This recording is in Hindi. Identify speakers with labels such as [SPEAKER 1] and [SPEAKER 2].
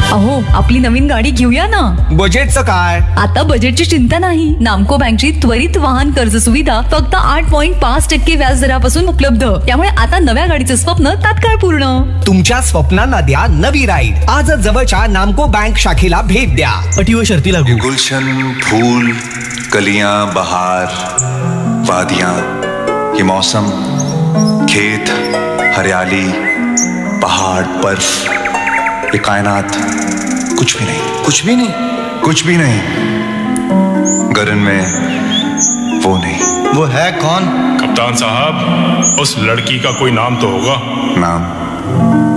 [SPEAKER 1] अहो, आपली नवीन गाडी घेऊया ना.
[SPEAKER 2] बजेटचं काय?
[SPEAKER 1] आता बजेटची चिंता नाही. नामको बँकची त्वरित वाहन कर्ज सुविधा फक्त 8.5% व्याज दरापासून उपलब्ध. त्यामुळे आता नव्या गाडीचे स्वप्न तात्काळ पूर्ण.
[SPEAKER 2] तुमच्या स्वप्नांना द्या नवी राईड. आजच जवळच्या नामको बँक शाखेला भेट द्या.
[SPEAKER 3] अटी व शर्ती लागू.
[SPEAKER 4] गुलशन, फूल, कलियां, बहार, वादियां, ये मौसम, खेत, हरियाली, पहाड़, बर्फ, ये कायनात, कुछ भी नहीं,
[SPEAKER 3] कुछ भी नहीं,
[SPEAKER 4] कुछ भी नहीं। गगन में वो नहीं।
[SPEAKER 3] वो है कौन?
[SPEAKER 5] कप्तान साहब, उस लड़की का कोई नाम तो होगा।
[SPEAKER 4] नाम